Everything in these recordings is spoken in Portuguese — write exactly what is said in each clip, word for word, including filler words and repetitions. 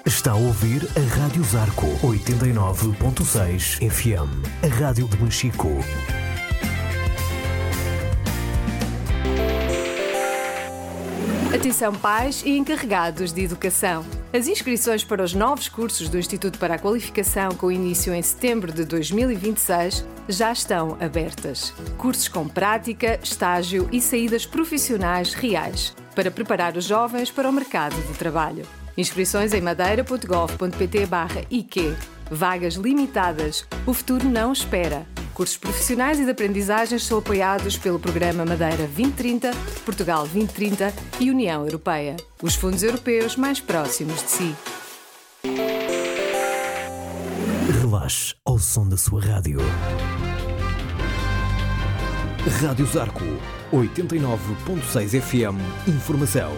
Está a ouvir a Rádio Zarco oitenta e nove ponto seis F M, a rádio de Machico. Atenção pais e encarregados de educação. As inscrições para os novos cursos do Instituto para a Qualificação, com início em setembro de dois mil e vinte e seis, já estão abertas. Cursos com prática, estágio e saídas profissionais reais, para preparar os jovens para o mercado de trabalho. Inscrições em madeira ponto gov ponto pt barra I Q. Vagas limitadas. O futuro não espera. Cursos profissionais e de aprendizagens são apoiados pelo Programa Madeira vinte trinta, Portugal vinte trinta e União Europeia. Os fundos europeus mais próximos de si. Relaxe ao som da sua rádio. Rádio Zarco oitenta e nove ponto seis F M. Informação.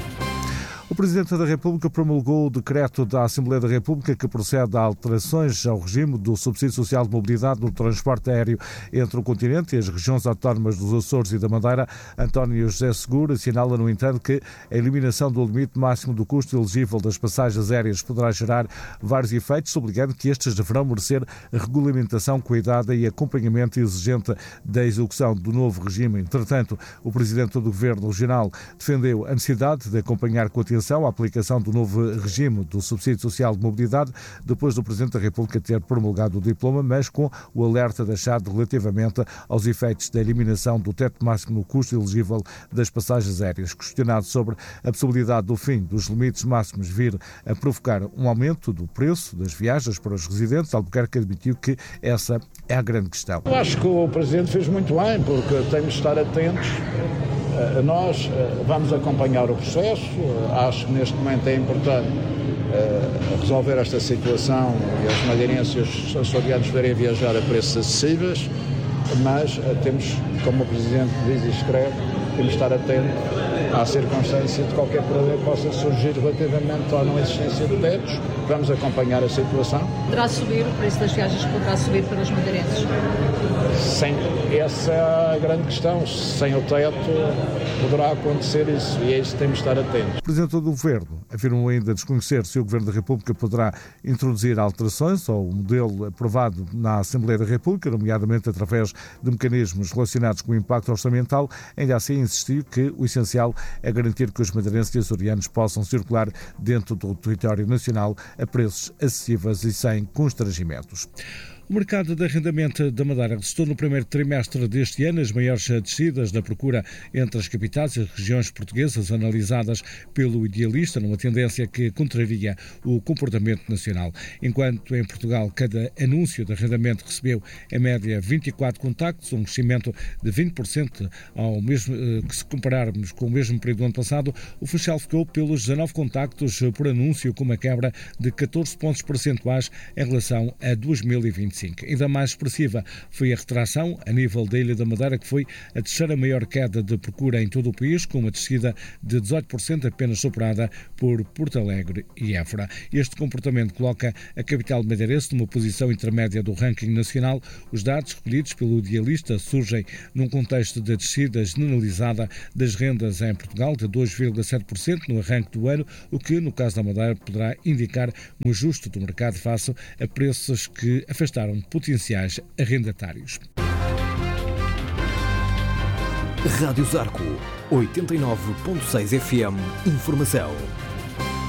O Presidente da República promulgou o decreto da Assembleia da República que procede a alterações ao regime do subsídio social de mobilidade no transporte aéreo entre o continente e as regiões autónomas dos Açores e da Madeira. António José Seguro assinala, no entanto, que a eliminação do limite máximo do custo elegível das passagens aéreas poderá gerar vários efeitos, sublinhando que estes deverão merecer regulamentação cuidada e acompanhamento exigente da execução do novo regime. Entretanto, o Presidente do Governo Regional defendeu a necessidade de acompanhar com atenção a aplicação do novo regime do subsídio social de mobilidade, depois do Presidente da República ter promulgado o diploma, mas com o alerta deixado relativamente aos efeitos da eliminação do teto máximo no custo elegível das passagens aéreas. Questionado sobre a possibilidade do fim dos limites máximos vir a provocar um aumento do preço das viagens para os residentes, Albuquerque admitiu que essa é a grande questão. Eu acho que o Presidente fez muito bem, porque temos de estar atentos. Nós vamos acompanhar o processo. Acho que neste momento é importante resolver esta situação e os madeirenses e os açorianos poderem viajar a preços acessíveis, mas temos, como o Presidente diz e escreve, temos de estar atentos à circunstância de qualquer problema que possa surgir relativamente à não existência de tetos. Vamos acompanhar a situação. Poderá subir o preço das viagens, poderá subir para os madeirenses? Sem, essa é a grande questão. Sem o teto poderá acontecer isso, e é isso que temos de estar atentos. O Presidente do Governo afirmou ainda desconhecer se o Governo da República poderá introduzir alterações ao modelo aprovado na Assembleia da República, nomeadamente através de mecanismos relacionados com o impacto orçamental. Ainda assim insistiu que o essencial é garantir que os madeirenses e açorianos possam circular dentro do território nacional a preços acessíveis e sem constrangimentos. O mercado de arrendamento da Madeira registrou no primeiro trimestre deste ano as maiores descidas da procura entre as capitais e as regiões portuguesas analisadas pelo Idealista, numa tendência que contraria o comportamento nacional. Enquanto em Portugal cada anúncio de arrendamento recebeu em média vinte e quatro contactos, um crescimento de vinte por cento ao mesmo, que se compararmos com o mesmo período do ano passado, o Funchal ficou pelos dezanove contactos por anúncio, com uma quebra de catorze pontos percentuais em relação a dois mil e vinte e cinco. Ainda mais expressiva foi a retração a nível da Ilha da Madeira, que foi a terceira maior queda de procura em todo o país, com uma descida de dezoito por cento, apenas superada por Porto Alegre e Évora. Este comportamento coloca a capital madeirense numa posição intermédia do ranking nacional. Os dados recolhidos pelo Idealista surgem num contexto de descida generalizada das rendas em Portugal de dois vírgula sete por cento no arranque do ano, o que, no caso da Madeira, poderá indicar um ajuste do mercado face a preços que afastaram potenciais arrendatários. Rádio Zarco oitenta e nove ponto seis F M. Informação.